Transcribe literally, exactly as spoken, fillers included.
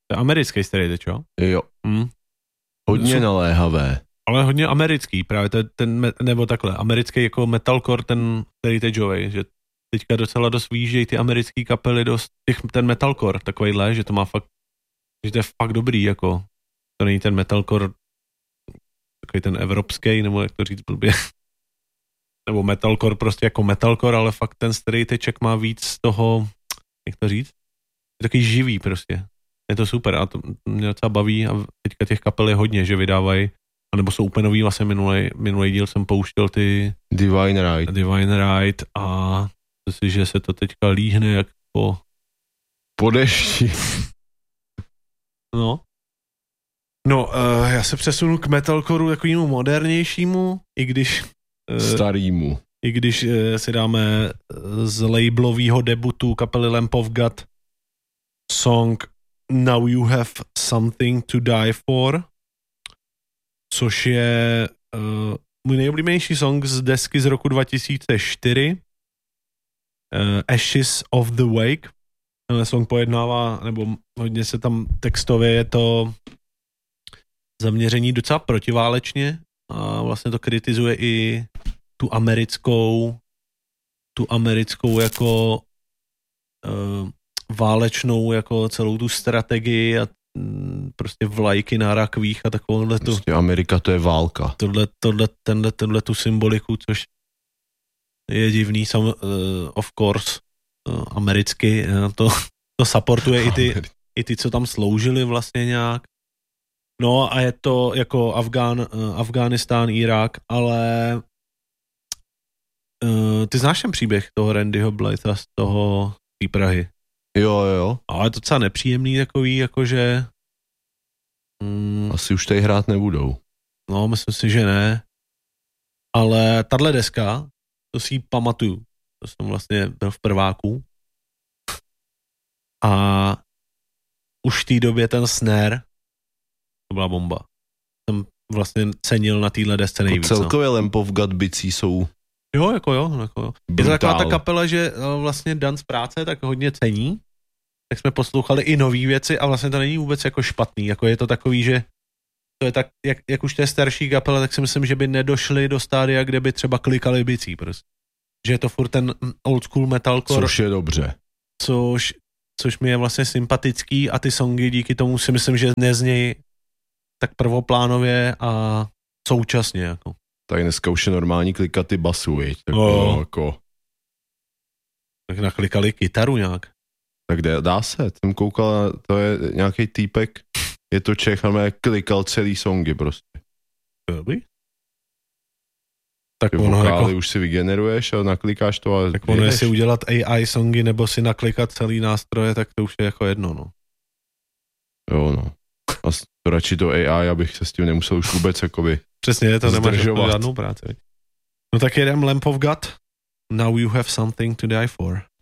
To je americký starý teď, jo? Jo. Hmm. Hodně Jsou... naléhavé. Ale hodně americký, právě to je ten, nebo takhle, americký jako metalcore, ten starý teďovej, že teďka docela dost výjíždějí ty americký kapely, dost těch, ten metalcore, takovejhle, že to má fakt, že to je fakt dobrý, jako, to není ten metalcore, takový ten evropský, nebo jak to říct blbě, nebo metalcore prostě jako metalcore, ale fakt ten starý teček má víc z toho, jak to říct, je takový živý prostě, je to super a to mě docela baví a teďka těch kapel je hodně, že vydávají, anebo jsou úplně nový, vlastně minulej, minulej díl jsem pouštěl ty Divine Right. Divine Right a myslím, že se to teďka líhne jak po... Po dešti. No. No, uh, já se přesunu k metalcoreu takovému modernějšímu, i když... Uh, Starýmu. I když uh, si dáme z labelového debutu kapely Lamp of God song Now You Have Something to Die For, což je uh, můj nejoblíbenější song z desky z roku dva tisíce čtyři, uh, Ashes of the Wake. Ten song pojednává, nebo hodně se tam textově je to zaměření docela protiválečně a vlastně to kritizuje i tu americkou tu americkou jako uh, válečnou jako celou tu strategii a prostě vlajky na rakvích a takovouhle tu... Prostě Amerika to je válka. Tohle, tohle, tenhle, tenhle tu symboliku, což je divný, sam, uh, of course, uh, americky, uh, to, to supportuje i ty, i ty, co tam sloužili vlastně nějak. No a je to jako Afgán, uh, Afghánistán, Irák, ale uh, ty znáš ten příběh toho Randyho Blytha z toho z Prahy? Jo, jo. Ale je to docela nepříjemný takový, jakože... Mm, Asi už tady hrát nebudou. No, myslím si, že ne. Ale tahle deska, to si ji pamatuju. To jsem vlastně byl v prváku. A už v té době ten snare, to byla bomba. Jsem vlastně cenil na téhle desce nejvíc. Jako celkově no. Lamp of God bicí jsou... Jo, jako jo. Jako jo. Je to taková ta kapela, že vlastně Dan z práce tak hodně cení. Tak jsme poslouchali i nový věci a vlastně to není vůbec jako špatný. Jako je to takový, že to je tak, jak, jak už to je starší kapela, tak si myslím, že by nedošli do stádia, kde by třeba klikali bicí prostě. Že je to furt ten old school metalcore. Což je dobře. Což, což mi je vlastně sympatický a ty songy díky tomu si myslím, že neznějí tak prvoplánově a současně jako. Tak dneska už je normální klikat ty basu, viď? Tak, no. no, jako... tak naklikali kytaru nějak. Tak dá, dá se, jsem koukal, to je nějaký týpek, je to Čech, ale klikal celý songy prostě. By? Tak ty ono vokály jako... už si vygeneruješ a naklikáš to a tak ono je si udělat A I songy nebo si naklikat celý nástroje, tak to už je jako jedno, no. Jo, no. A to radši to A I, abych se s tím nemusel už vůbec jakoby přesně, to nemáš zdržovat. Žádnou práci. No tak jedem Lamp of God. Now you have something to die for.